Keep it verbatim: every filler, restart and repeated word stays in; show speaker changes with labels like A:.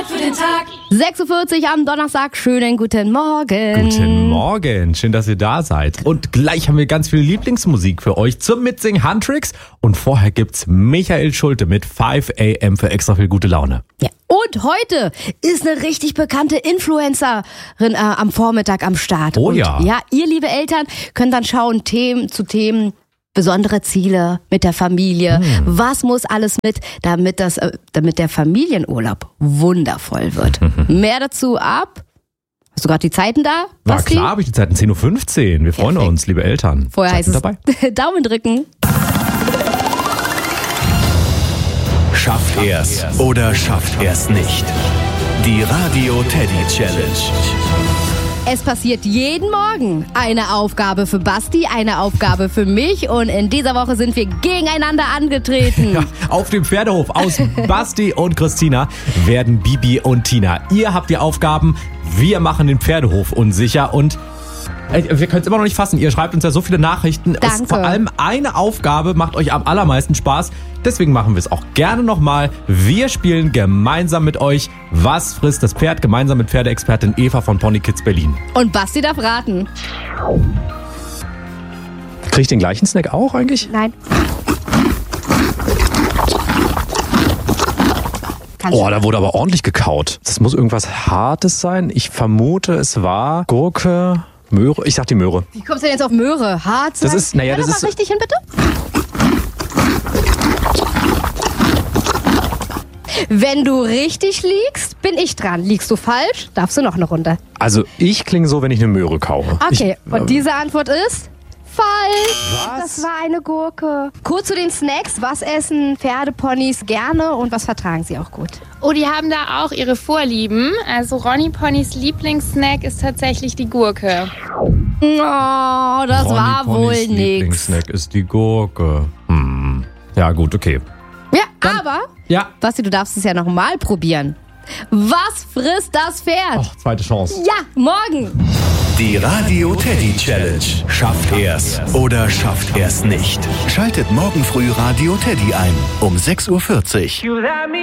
A: Start für den Tag.
B: sechs Uhr vierzig am Donnerstag. Schönen guten Morgen.
C: Guten Morgen. Schön, dass ihr da seid. Und gleich haben wir ganz viel Lieblingsmusik für euch zum Mitsingen Handtricks. Und vorher gibt's Michael Schulte mit fünf a m für extra viel gute Laune.
B: Ja. Und heute ist eine richtig bekannte Influencerin äh, am Vormittag am Start.
C: Oh
B: Und
C: ja.
B: Ja, ihr liebe Eltern könnt dann schauen, Themen zu Themen, besondere Ziele mit der Familie. Hm. Was muss alles mit, damit das, äh, damit der Familienurlaub wundervoll wird? Mehr dazu ab. Hast du gerade die Zeiten da?
C: Na
B: Basti?
C: klar, habe ich die Zeiten zehn Uhr fünfzehn. Wir freuen
B: Perfekt.
C: uns, liebe Eltern.
B: Vorher heißt
C: Seid
B: es
C: dabei?
B: Daumen drücken.
D: Schafft er's oder schafft er's nicht? Die Radio Teddy Challenge.
B: Es passiert jeden Morgen eine Aufgabe für Basti, eine Aufgabe für mich und in dieser Woche sind wir gegeneinander angetreten.
C: Ja, auf dem Pferdehof aus Basti und Christina werden Bibi und Tina. Ihr habt die Aufgaben, wir machen den Pferdehof unsicher und äh, wir können es immer noch nicht fassen. Ihr schreibt uns ja so viele Nachrichten.
B: Danke.
C: Es, vor allem eine Aufgabe macht euch am allermeisten Spaß. Deswegen machen wir es auch gerne nochmal. Wir spielen gemeinsam mit euch Was frisst das Pferd? Gemeinsam mit Pferdeexpertin Eva von Pony Kids Berlin.
B: Und Basti darf raten.
C: Krieg ich den gleichen Snack auch eigentlich?
B: Nein. Kannst
C: Oh,
B: du-
C: da wurde aber ordentlich gekaut. Das muss irgendwas Hartes sein. Ich vermute, es war Gurke, Möhre. Ich sag die Möhre.
B: Wie kommst du denn jetzt auf Möhre? Hart sein?
C: Das ist- naja,
B: Hör
C: das
B: doch
C: ist-
B: mal richtig hin, bitte. Wenn du richtig liegst, bin ich dran. Liegst du falsch, darfst du noch eine Runde.
C: Also ich klinge so, wenn ich eine Möhre kaue.
B: Okay,
C: Ich,
B: und diese Antwort ist falsch.
C: Was?
B: Das war eine Gurke. Kurz zu den Snacks. Was essen Pferdeponys gerne und was vertragen sie auch gut?
E: Oh, die haben da auch ihre Vorlieben. Also Ronny Ponys Lieblingssnack ist tatsächlich die Gurke.
B: Oh, das
C: Ronny
B: war
C: Ponys
B: wohl nix.
C: Lieblingssnack ist die Gurke. Hm. Ja gut, okay.
B: Ja, aber,
C: Ja.
B: Basti, du darfst es ja noch mal probieren. Was frisst das Pferd?
C: Oh, zweite Chance.
B: Ja, morgen.
D: Die Radio Teddy Challenge. Schafft er's oder schafft er's nicht? Schaltet morgen früh Radio Teddy ein um sechs Uhr vierzig.